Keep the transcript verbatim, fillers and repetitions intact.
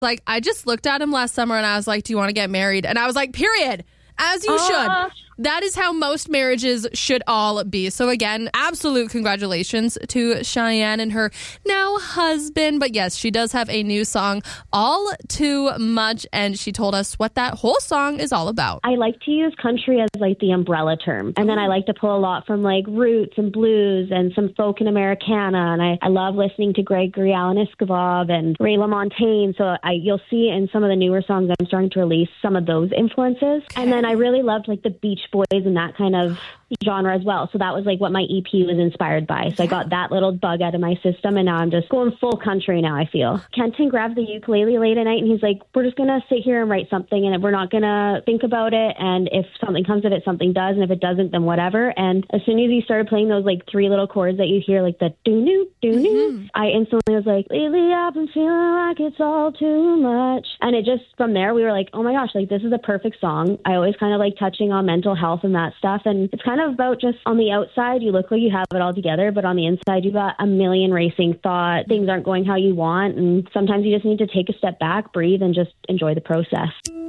Like, I just looked at him last summer and I was like, do you want to get married? And I was like, period. As you uh, should. That is how most marriages should all be. So again, absolute congratulations to Cheyenne and her now husband. But yes, she does have a new song, All Too Much. And she told us what that whole song is all about. I like to use country as like the umbrella term. And then I like to pull a lot from like roots and blues and some folk and Americana. And I, I love listening to Gregory Alan Escobar and Ray LaMontagne. So I, you'll see in some of the newer songs I'm starting to release some of those influences. Okay. And then I really loved like the Beach Boys and that kind of genre as well. So that was like what my E P was inspired by. So I got that little bug out of my system, and now I'm just going full country now, I feel. Kenton grabbed the ukulele late at night and he's like, we're just going to sit here and write something, and we're not going to think about it. And if something comes of it, something does. And if it doesn't, then whatever. And as soon as he started playing those like three little chords that you hear, like the doo-noo, doo-noo, mm-hmm. I instantly was like, lately I've been feeling like it's all too much. And it just, from there, we were like, oh my gosh, like this is a perfect song. I always kind of like touching on mental health and that stuff. And it's kind of about just on the outside, you look like you have it all together, but on the inside, you got a million racing thoughts. Things aren't going how you want. And sometimes you just need to take a step back, breathe, and just enjoy the process.